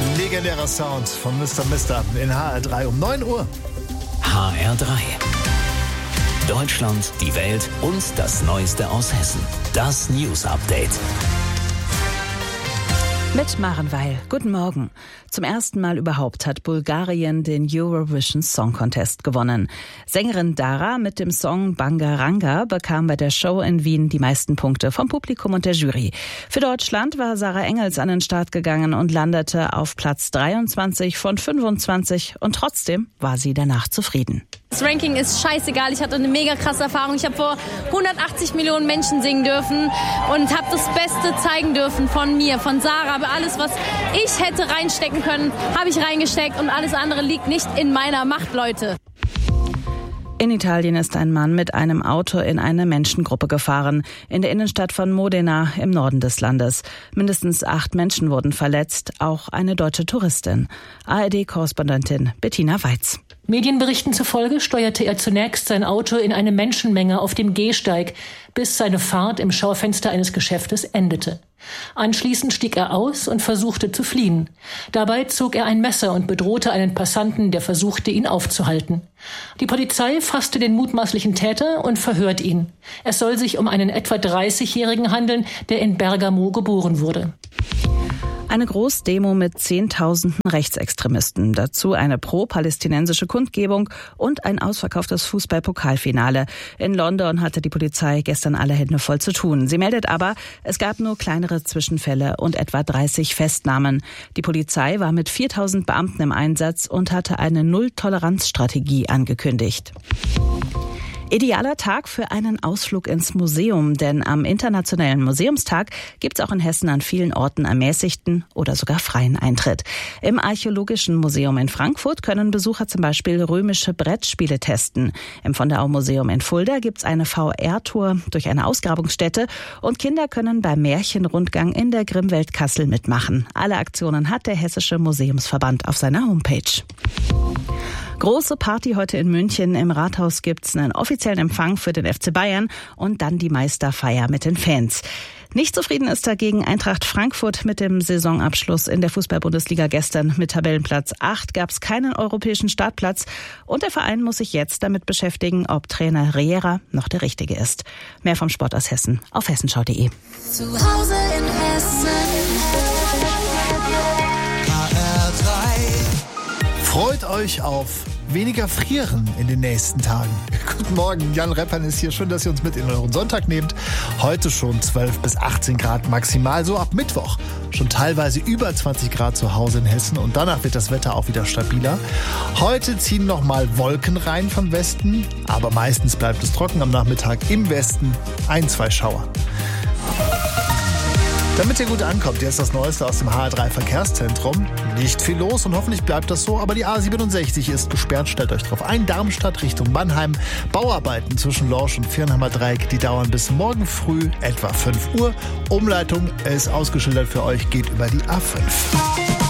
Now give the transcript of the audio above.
Legendärer Sound von Mr. Mister in HR3 um 9 Uhr. HR3. Deutschland, die Welt und das Neueste aus Hessen. Das News Update. Mit Maren Weil. Guten Morgen. Zum ersten Mal überhaupt hat Bulgarien den Eurovision Song Contest gewonnen. Sängerin Dara mit dem Song Bangaranga bekam bei der Show in Wien die meisten Punkte vom Publikum und der Jury. Für Deutschland war Sarah Engels an den Start gegangen und landete auf Platz 23 von 25 und trotzdem war sie danach zufrieden. Das Ranking ist scheißegal. Ich hatte eine mega krasse Erfahrung. Ich habe vor 180 Millionen Menschen singen dürfen und habe das Beste zeigen dürfen von mir, von Sarah. Aber alles, was ich hätte reinstecken können, habe ich reingesteckt und alles andere liegt nicht in meiner Macht, Leute. In Italien ist ein Mann mit einem Auto in eine Menschengruppe gefahren, in der Innenstadt von Modena im Norden des Landes. Mindestens 8 Menschen wurden verletzt, auch eine deutsche Touristin. ARD-Korrespondentin Bettina Weiz. Medienberichten zufolge steuerte er zunächst sein Auto in eine Menschenmenge auf dem Gehsteig, bis seine Fahrt im Schaufenster eines Geschäftes endete. Anschließend stieg er aus und versuchte zu fliehen. Dabei zog er ein Messer und bedrohte einen Passanten, der versuchte, ihn aufzuhalten. Die Polizei fasste den mutmaßlichen Täter und verhört ihn. Es soll sich um einen etwa 30-Jährigen handeln, der in Bergamo geboren wurde. Eine Großdemo mit Zehntausenden Rechtsextremisten. Dazu eine pro-palästinensische Kundgebung und ein ausverkauftes Fußball-Pokalfinale. In London hatte die Polizei gestern alle Hände voll zu tun. Sie meldet aber, es gab nur kleinere Zwischenfälle und etwa 30 Festnahmen. Die Polizei war mit 4000 Beamten im Einsatz und hatte eine Null-Toleranz-Strategie angekündigt. Idealer Tag für einen Ausflug ins Museum, denn am Internationalen Museumstag gibt es auch in Hessen an vielen Orten ermäßigten oder sogar freien Eintritt. Im Archäologischen Museum in Frankfurt können Besucher zum Beispiel römische Brettspiele testen. Im Von der Au Museum in Fulda gibt es eine VR-Tour durch eine Ausgrabungsstätte und Kinder können beim Märchenrundgang in der Grimmwelt Kassel mitmachen. Alle Aktionen hat der Hessische Museumsverband auf seiner Homepage. Große Party heute in München. Im Rathaus gibt's einen offiziellen Empfang für den FC Bayern und dann die Meisterfeier mit den Fans. Nicht zufrieden ist dagegen Eintracht Frankfurt mit dem Saisonabschluss in der Fußball-Bundesliga gestern. Mit Tabellenplatz 8 gab's keinen europäischen Startplatz und der Verein muss sich jetzt damit beschäftigen, ob Trainer Riera noch der Richtige ist. Mehr vom Sport aus Hessen auf hessenschau.de. Zu Hause in Hessen. Freut euch auf weniger Frieren in den nächsten Tagen. Guten Morgen, Jan Reppern ist hier. Schön, dass ihr uns mit in euren Sonntag nehmt. Heute schon 12 bis 18 Grad maximal, so ab Mittwoch schon teilweise über 20 Grad zu Hause in Hessen und danach wird das Wetter auch wieder stabiler. Heute ziehen nochmal Wolken rein vom Westen, aber meistens bleibt es trocken am Nachmittag im Westen. 1-2 Schauer. Damit ihr gut ankommt, jetzt das Neueste aus dem HR3 Verkehrszentrum. Nicht viel los und hoffentlich bleibt das so, aber die A67 ist gesperrt, stellt euch drauf ein. Darmstadt Richtung Mannheim. Bauarbeiten zwischen Lorsch und Viernheimer Dreieck, die dauern bis morgen früh etwa 5 Uhr. Umleitung ist ausgeschildert für euch, geht über die A5.